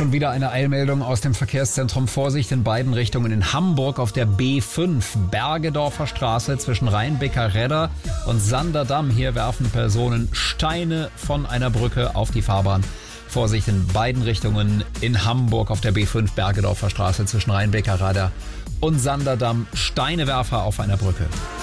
Schon wieder eine Eilmeldung aus dem Verkehrszentrum. Vorsicht in beiden Richtungen in Hamburg auf der B5 Bergedorfer Straße zwischen Rheinbecker-Redder und Sanderdamm. Hier werfen Personen Steine von einer Brücke auf die Fahrbahn. Vorsicht in beiden Richtungen in Hamburg auf der B5 Bergedorfer Straße zwischen Rheinbecker-Redder und Sanderdamm. Steinewerfer auf einer Brücke.